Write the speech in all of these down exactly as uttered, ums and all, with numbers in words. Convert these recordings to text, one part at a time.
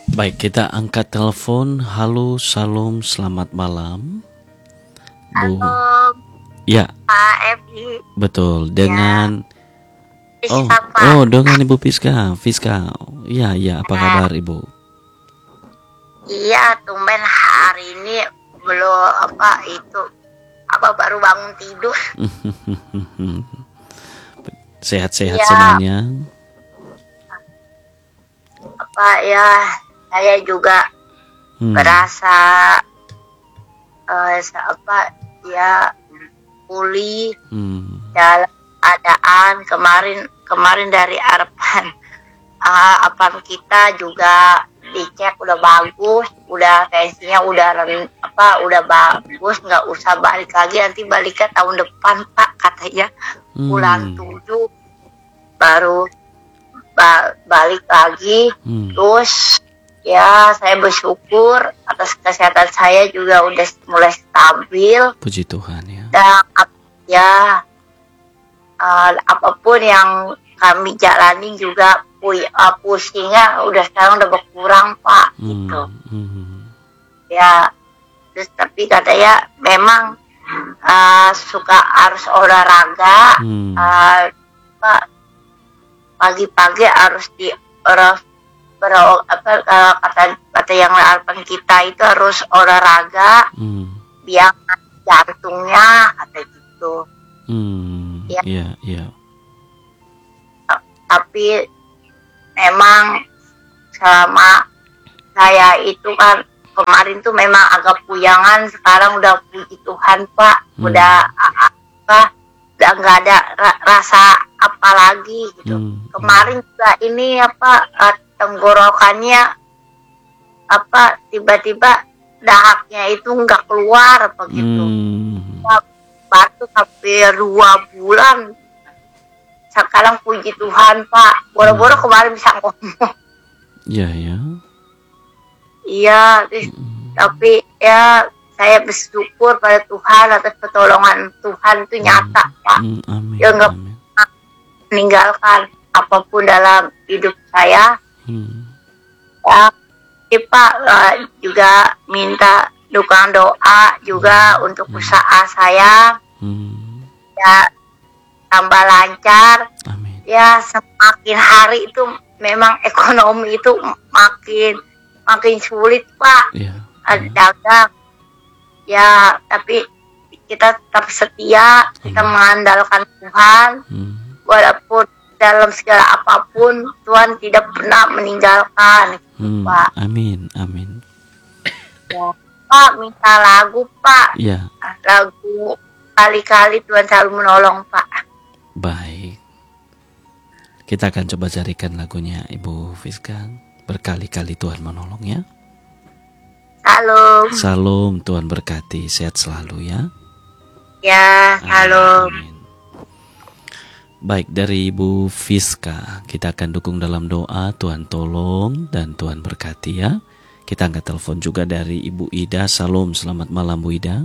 Baik, kita angkat telepon. Halo, salam, selamat malam. Bu. Halo, Ya, Pak Ebi. betul. Dengan Oh, Fiska, Pak. oh, dengan Ibu Fiska. Fiska. Iya, iya, apa kabar Ibu? Iya, tumben hari ini belum apa itu apa baru bangun tidur. Sehat-sehat Ya. semuanya. Apa ya, saya juga Hmm. berasa eh, apa ya pulih Hmm. dalam keadaan kemarin kemarin dari harapan uh, apaan kita juga dicek udah bagus, udah tensinya udah ren- apa udah bagus, nggak usah balik lagi, nanti baliknya tahun depan Pak katanya bulan Hmm. tujuh baru ba- balik lagi. Hmm. Terus ya saya bersyukur atas kesehatan saya juga udah mulai stabil Puji Tuhan ya. dan ap- ya uh, apapun yang kami jalani juga pu- uh, pusingnya udah sekarang udah berkurang Pak Hmm. gitu Hmm. ya. Terus tapi katanya memang uh, suka harus olahraga, Hmm. uh, Pak, pagi-pagi harus di harus ber- apa uh, kata kata yang harapan kita itu harus olahraga Hmm. biar jantungnya kata gitu. Hmm. Ya. Iya, iya. Tapi memang selama saya itu kan kemarin tuh memang agak puyangan, sekarang udah puji Tuhan Pak, Hmm. udah a- apa udah nggak ada ra- rasa apa lagi gitu. Hmm. Kemarin juga ini apa eh, tenggorokannya apa tiba-tiba dahaknya itu nggak keluar apa gitu. Hmm. Batuk sampai dua bulan. Sekarang puji Tuhan Pak, boro-boro kemarin bisa ngomong. Iya, ya. Iya, terus, Hmm. tapi ya saya bersyukur pada Tuhan atas pertolongan Tuhan itu nyata Pak. Hmm. Amin. Ya, nggak- Amin. Meninggalkan apapun dalam hidup saya. Hmm. Ya, jadi Pak eh, juga minta dukungan doa juga untuk usaha saya Hmm. ya tambah lancar. Amin. Ya semakin hari itu memang ekonomi itu makin makin sulit Pak. Iya. Ada dagang ya, tapi kita tetap setia, kita Amin. mengandalkan Tuhan Hmm. walaupun dalam segala apapun Tuhan tidak pernah meninggalkan. Hmm. Pak. Amin. Amin. Ya. Pak minta lagu Pak, Iya. lagu kali-kali Tuhan selalu menolong Pak. Baik. Kita akan coba carikan lagunya Ibu Fiska. Berkali-kali Tuhan menolong ya. Salam. Salam, Tuhan berkati. Sehat selalu ya. Ya, salam. Amin. Baik, dari Ibu Fiska, kita akan dukung dalam doa. Tuhan tolong dan Tuhan berkati ya. Kita angkat telepon juga dari Ibu Ida. Salam, selamat malam Bu Ida.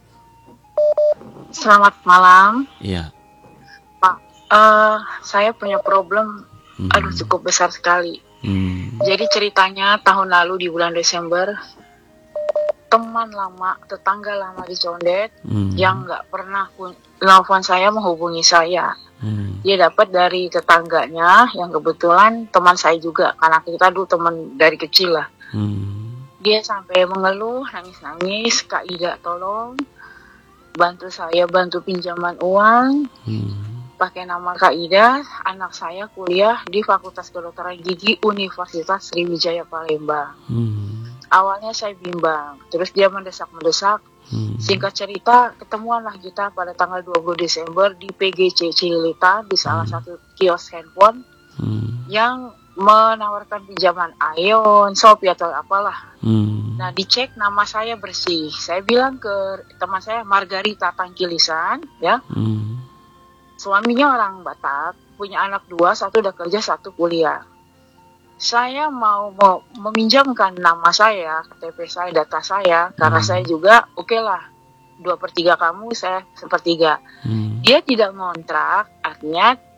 Selamat malam, Iya. Pak. Eh, saya punya problem, Hmm. aduh cukup besar sekali. Hmm. Jadi ceritanya tahun lalu di bulan Desember, teman lama, tetangga lama di Condet Hmm. yang nggak pernah pun telepon saya menghubungi saya. Hmm. Dia dapat dari tetangganya yang kebetulan teman saya juga, karena kita dulu teman dari kecil lah. Hmm. Dia sampai mengeluh, nangis-nangis, Kak Ida tolong bantu saya, bantu pinjaman uang. Hmm. Pakai nama Kak Ida, anak saya kuliah di Fakultas Kedokteran Gigi Universitas Sriwijaya Palembang. Hmm. Awalnya saya bimbang, terus dia mendesak-mendesak. Hmm. Singkat cerita, ketemuanlah kita pada tanggal dua puluh Desember di P G C Cililitan, di salah satu kios handphone Hmm. yang menawarkan pinjaman Ion, Shopee atau apalah. Hmm. Nah, dicek nama saya bersih. Saya bilang ke teman saya, Margarita Tangkilisan, ya. Hmm. Suaminya orang Batak, punya anak dua, satu udah kerja, satu kuliah. Saya mau, mau meminjamkan nama saya, K T P saya, data saya, karena Hmm. saya juga, oke okay lah, dua per tiga kamu, saya sepertiga. Hmm. Dia tidak ngontrak, artinya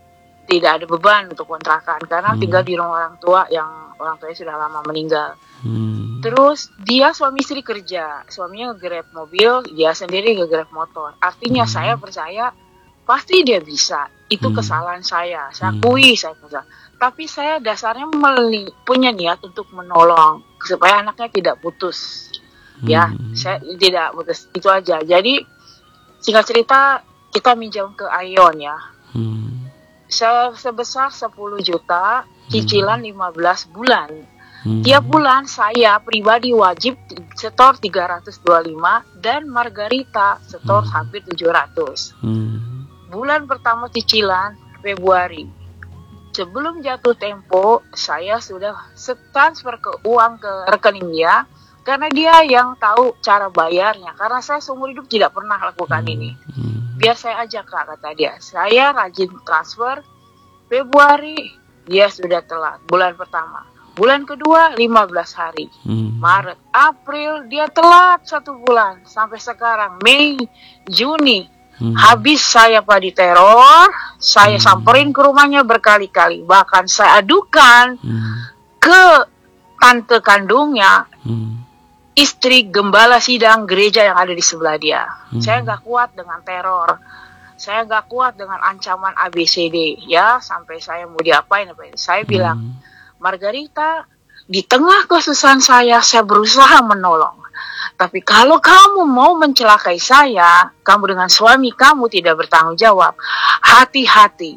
tidak ada beban untuk kontrakan karena Hmm. tinggal di rumah orang tua yang orang tuanya sudah lama meninggal. Hmm. Terus dia suami istri kerja, suaminya nge-grab mobil, dia sendiri nge-grab motor. Artinya Hmm. saya percaya pasti dia bisa. Itu Hmm. kesalahan saya, saya Hmm. akui saya kesalahan. Tapi saya dasarnya meli- punya niat untuk menolong supaya anaknya tidak putus. Ya, Hmm. saya tidak putus, itu aja. Jadi singkat cerita kita minjam ke Aeon ya. Hmm. Se- sebesar sepuluh juta, cicilan lima belas bulan. Hmm. Tiap bulan saya pribadi wajib setor tiga ratus dua puluh lima dan Margarita setor Hmm. hampir tujuh ratus. Hmm. Bulan pertama cicilan Februari. Sebelum jatuh tempo, saya sudah transfer ke uang ke rekening dia karena dia yang tahu cara bayarnya. Karena saya seumur hidup tidak pernah lakukan ini. Hmm. Biar saya ajak Kak, kata dia. Saya rajin transfer. Februari dia sudah telat bulan pertama. Bulan kedua lima belas hari. Hmm. Maret, April dia telat satu bulan sampai sekarang Mei, Juni. Hmm. Habis saya Pak diteror, saya Hmm. samperin ke rumahnya berkali-kali. Bahkan saya adukan Hmm. ke tante kandungnya, Hmm. istri gembala sidang gereja yang ada di sebelah dia. Hmm. Saya nggak kuat dengan teror. Saya nggak kuat dengan ancaman A B C D. Ya, sampai saya mau diapain apa ini. Saya bilang, Hmm. Margarita, di tengah kesusahan saya, saya berusaha menolong. Tapi kalau kamu mau mencelakai saya, kamu dengan suami kamu tidak bertanggung jawab. Hati-hati.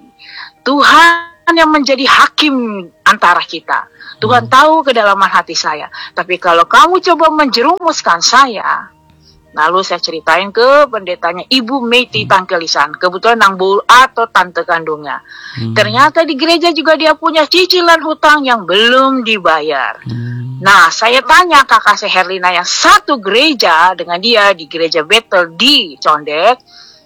Tuhan yang menjadi hakim antara kita. Tuhan tahu kedalaman hati saya. Tapi kalau kamu coba menjerumuskan saya, lalu saya ceritain ke pendetanya Ibu Meti Tangkelisan, kebetulan Nang Bul atau tante kandungnya. Hmm. Ternyata di gereja juga dia punya cicilan hutang yang belum dibayar. Hmm. Nah, saya tanya kakak saya Herlina yang satu gereja dengan dia di gereja Bethel di Condet,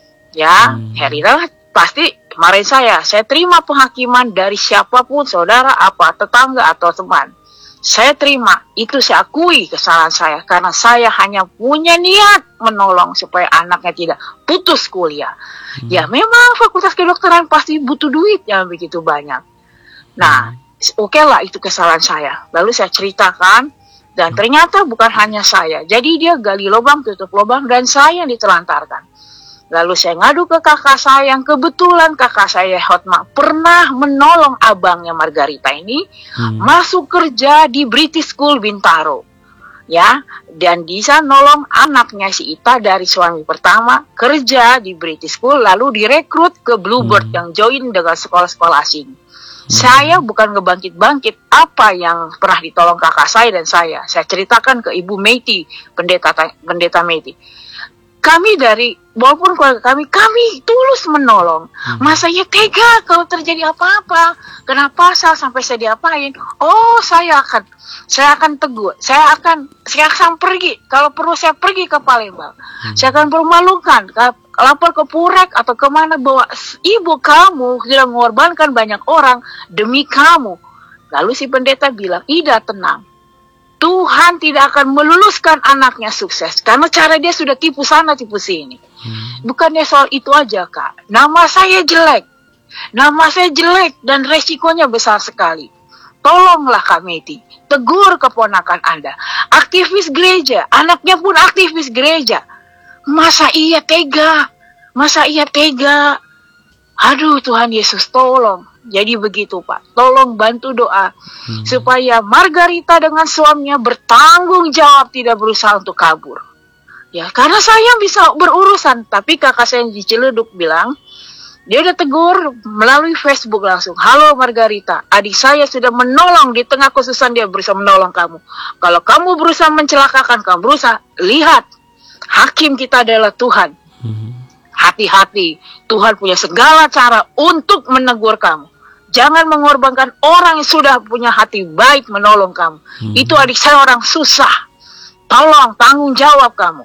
ya, Hmm. Herlina pasti kemarin saya, saya terima penghakiman dari siapapun, saudara, apa, tetangga atau teman. Saya terima, itu saya akui kesalahan saya karena saya hanya punya niat menolong supaya anaknya tidak putus kuliah. Hmm. Ya memang fakultas kedokteran pasti butuh duit yang begitu banyak. Nah, oke lah itu kesalahan saya. Lalu saya ceritakan dan ternyata bukan hanya saya. Jadi dia gali lubang, tutup lubang dan saya yang ditelantarkan. Lalu saya ngadu ke kakak saya yang kebetulan kakak saya Hotma pernah menolong abangnya Margarita ini Hmm. masuk kerja di British School Bintaro. Ya, dan bisa nolong anaknya si Ita dari suami pertama kerja di British School lalu direkrut ke Bluebird Hmm. yang join dengan sekolah-sekolah asing. Saya bukan ngebangkit-bangkit apa yang pernah ditolong kakak saya dan saya. Saya ceritakan ke Ibu Meti, pendeta pendeta Meti. Kami dari, walaupun keluarga kami, kami tulus menolong. Hmm. Masa ya tega kalau terjadi apa-apa. Kenapa saya sampai saya diapain? Oh, saya akan, saya akan tegur. Saya akan, saya akan pergi. Kalau perlu saya pergi ke Palembang. Hmm. Saya akan permalukan, lapor ke Purek atau kemana bahwa ibu kamu sudah mengorbankan banyak orang demi kamu. Lalu si pendeta bilang, Ida tenang. Tuhan tidak akan meluluskan anaknya sukses. Karena cara dia sudah tipu sana, tipu sini. Hmm. Bukannya soal itu aja, Kak. Nama saya jelek. Nama saya jelek dan resikonya besar sekali. Tolonglah Kak Meti. Tegur keponakan Anda. Aktivis gereja. Anaknya pun aktivis gereja. Masa iya tega? Masa iya tega? Aduh Tuhan Yesus tolong. Jadi begitu Pak. Tolong bantu doa. Hmm. Supaya Margarita dengan suaminya bertanggung jawab tidak berusaha untuk kabur. Ya karena saya bisa berurusan. Tapi kakak saya yang di Ciledug bilang. Dia udah tegur melalui Facebook langsung. Halo Margarita. Adik saya sudah menolong di tengah kesusahan dia berusaha menolong kamu. Kalau kamu berusaha mencelakakan. Kamu berusaha. Lihat. Hakim kita adalah Tuhan. Hmm. Hati-hati. Tuhan punya segala cara untuk menegur kamu. Jangan mengorbankan orang yang sudah punya hati baik menolong kamu. Hmm. Itu adik saya orang susah. Tolong tanggung jawab kamu.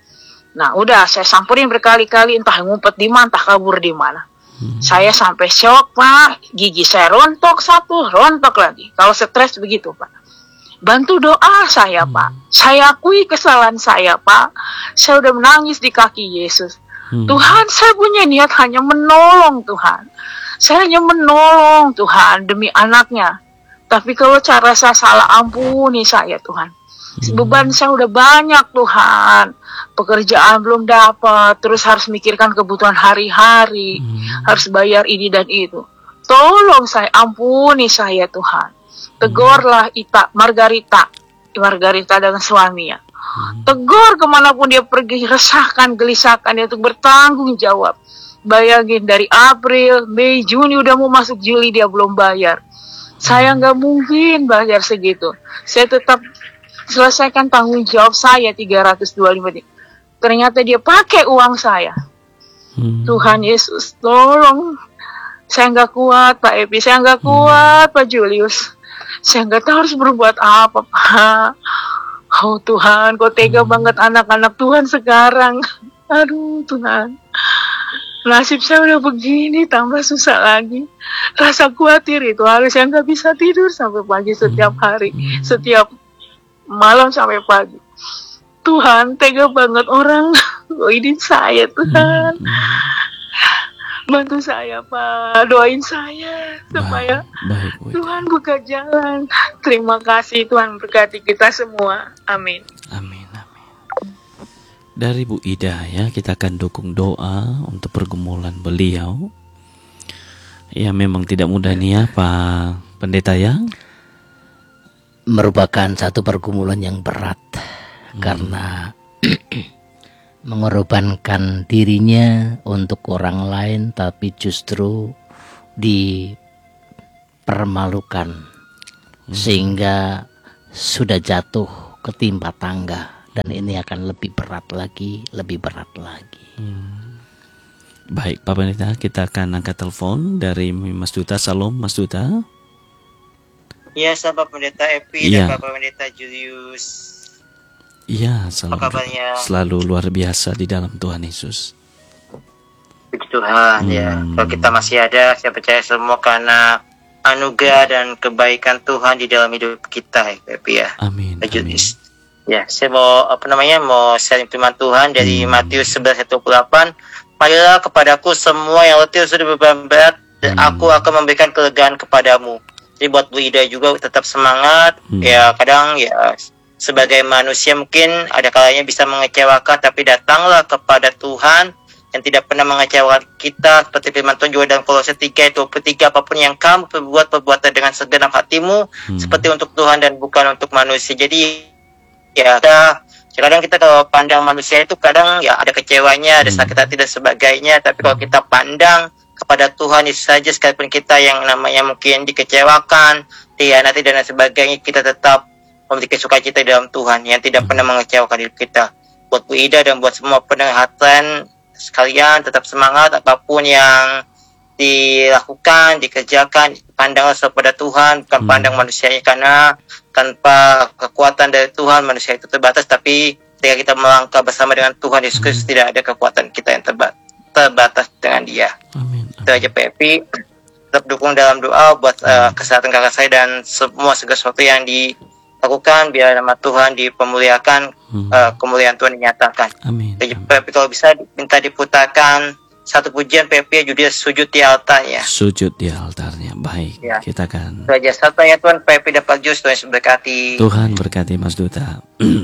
Nah udah saya samperin berkali-kali entah ngumpet di mana, entah kabur di mana. Hmm. Saya sampai shock Pak. Gigi saya rontok satu, rontok lagi. Kalau stres begitu Pak. Bantu doa saya Pak. Saya akui kesalahan saya Pak. Saya udah menangis di kaki Yesus. Hmm. Tuhan saya punya niat hanya menolong Tuhan. Saya hanya menolong Tuhan demi anaknya. Tapi kalau cara saya salah, ampuni saya Tuhan. Beban saya udah banyak Tuhan. Pekerjaan belum dapat, terus harus mikirkan kebutuhan hari-hari, hmm. harus bayar ini dan itu. Tolong saya, ampuni saya Tuhan. Tegurlah Ita, Margarita, Margarita dengan suaminya. Hmm. Tegur kemanapun dia pergi, resahkan, gelisahkan dia untuk bertanggung jawab. Bayangin dari April, Mei, Juni udah mau masuk Juli dia belum bayar. Saya nggak mungkin bayar segitu. Saya tetap selesaikan tanggung jawab saya tiga ratus dua puluh lima. Ternyata dia pakai uang saya. Hmm. Tuhan Yesus, tolong. Saya nggak kuat, Pak Epi. Saya nggak kuat, hmm. Pak Julius. Saya nggak tahu harus berbuat apa, Pak. Oh Tuhan, kok tega hmm. banget anak-anak Tuhan sekarang. Aduh Tuhan. Nasib saya udah begini, tambah susah lagi. Rasa khawatir itu harusnya nggak bisa tidur sampai pagi setiap hari, setiap malam sampai pagi. Tuhan, tega banget orang doain saya Tuhan. Bantu saya Pak, doain saya supaya baik, baik, Tuhan buka jalan. Terima kasih Tuhan, berkati kita semua. Amin. Amin. Dari Bu Ida ya, kita akan dukung doa untuk pergumulan beliau. Ya memang tidak mudah nih ya Pak Pendeta ya. Merupakan satu pergumulan yang berat hmm. karena mengorbankan dirinya untuk orang lain, tapi justru dipermalukan hmm. sehingga sudah jatuh ketimpa tangga. Dan ini akan lebih berat lagi, lebih berat lagi. Hmm. Baik, Pak Pendeta, kita akan angkat telepon dari Mas Duta. Salam, Mas Duta. Iya, sahabat Pendeta Epi ya. Dan Bapak Pendeta Julius. Iya, selalu, selalu luar biasa di dalam Tuhan Yesus. Puji Tuhan, hmm. ya. Kalau kita masih ada, saya percaya semua karena anugerah dan kebaikan Tuhan di dalam hidup kita, Epi ya. Amin. Amin. Ya, saya mau apa namanya mau sharing firman Tuhan dari hmm. Matius sebelas ayat dua puluh delapan. Marilah kepadaku semua yang letih sudah beban berat, dan hmm. aku akan memberikan kelegaan kepadamu. Jadi buat Bu Ida juga tetap semangat. Hmm. Ya kadang ya sebagai manusia mungkin ada kalanya bisa mengecewakan, tapi datanglah kepada Tuhan yang tidak pernah mengecewakan kita. Seperti firman Tuhan juga dalam Kolose tiga ayat dua puluh tiga, apapun yang kamu perbuat, perbuatlah dengan segenap hatimu, hmm. seperti untuk Tuhan dan bukan untuk manusia. Jadi ya, kadang kita kalau pandang manusia itu kadang ya ada kecewanya, ada sakit hati dan sebagainya. Tapi kalau kita pandang kepada Tuhan Yesus saja, sekalipun kita yang namanya mungkin dikecewakan, dikhianati dan sebagainya, kita tetap memiliki sukacita dalam Tuhan yang tidak pernah mengecewakan diri kita. Buat Bu Ida dan buat semua pendengar hatan sekalian, tetap semangat apapun yang dilakukan, dikerjakan, pandanglah kepada Tuhan, bukan pandang manusianya, karena tanpa kekuatan dari Tuhan manusia itu terbatas, tapi ketika kita melangkah bersama dengan Tuhan Yesus Kristus, hmm. tidak ada kekuatan kita yang terba- terbatas dengan Dia. Amin. Itu aja P P. Tetap dukung dalam doa buat uh, kesehatan kakak saya dan semua segala sesuatu yang dilakukan, biar nama Tuhan dipemuliakan, hmm. uh, kemuliaan Tuhan dinyatakan. Amin. Jadi P P kalau bisa minta diputarkan satu pujian P P juga sujud di altarnya. Sujud di altarnya, baik. Ya. Kita akan. Raja satu ya Tuhan, P P dapat jus, Tuhan berkati. Tuhan berkati Mas Duta.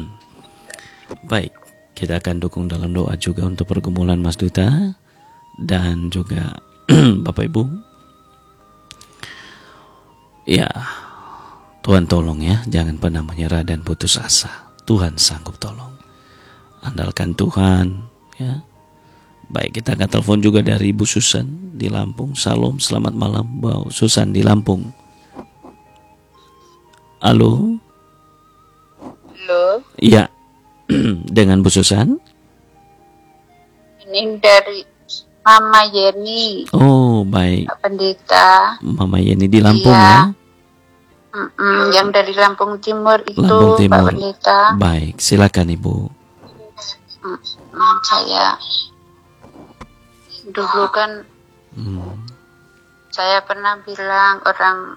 Baik, kita akan dukung dalam doa juga untuk pergumulan Mas Duta dan juga Bapak Ibu. Ya, Tuhan tolong ya, jangan pernah menyerah dan putus asa. Tuhan sanggup tolong. Andalkan Tuhan, ya. Baik, kita akan telepon juga dari Ibu Susan di Lampung. Salam, selamat malam, Bu Susan di Lampung. Halo. Halo. Iya, dengan Bu Susan. Ini dari Mama Yeni. Oh, baik. Pak Pendeta. Mama Yeni di Lampung iya. ya. Mm-mm, yang dari Lampung Timur itu, Lampung Timur. Pak Pendeta. Baik, silakan Ibu. Mm, saya dulu kan hmm. saya pernah bilang orang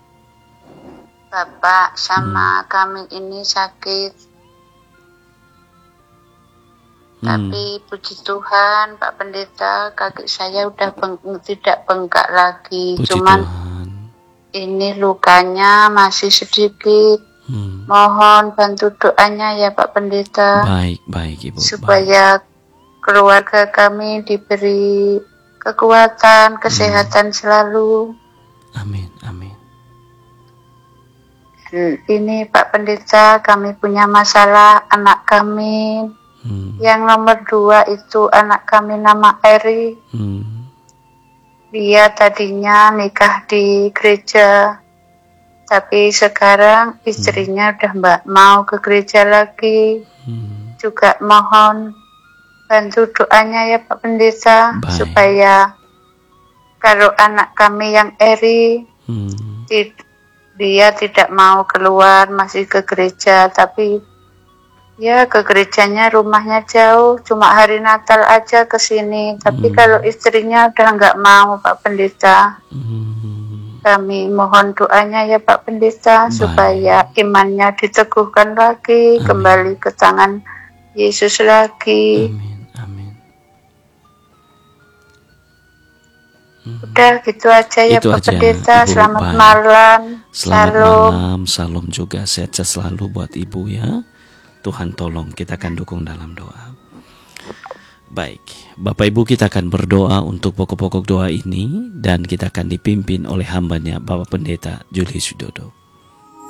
bapak sama hmm. kami ini sakit Tapi puji Tuhan, Pak Pendeta, kaki saya udah beng- tidak bengkak lagi. Puji Cuman Tuhan. ini lukanya masih sedikit. Hmm. Mohon bantu doanya ya Pak Pendeta. Baik, baik Ibu. Baik. Supaya keluarga kami diberi kekuatan, kesehatan selalu. Amin, amin. Dan ini Pak Pendeta, kami punya masalah anak kami. Hmm. Yang nomor dua itu anak kami nama Eri. Hmm. Dia tadinya nikah di gereja, tapi sekarang istrinya udah mbak mau ke gereja lagi. Hmm. Juga mohon bantu doanya ya Pak Pendeta. Baik. Supaya kalau anak kami yang Eri, Hmm. tid- dia tidak mau keluar, masih ke gereja, tapi ya ke gerejanya rumahnya jauh, cuma hari Natal aja ke sini. Tapi Hmm. kalau istrinya udah nggak mau Pak Pendeta, Hmm. kami mohon doanya ya Pak Pendeta. Baik. Supaya imannya diteguhkan lagi, Amin. kembali ke tangan Yesus lagi. Amin, amin. Hmm. Udah gitu aja ya Itu Pak aja, Pendeta. Ibu. Selamat Baik. malam. Selamat Salam. malam, salam juga, sehat-sehat selalu buat Ibu ya. Tuhan tolong, kita akan dukung dalam doa. Baik, Bapak Ibu, kita akan berdoa untuk pokok-pokok doa ini dan kita akan dipimpin oleh hambanya Bapak Pendeta Julius Widodo.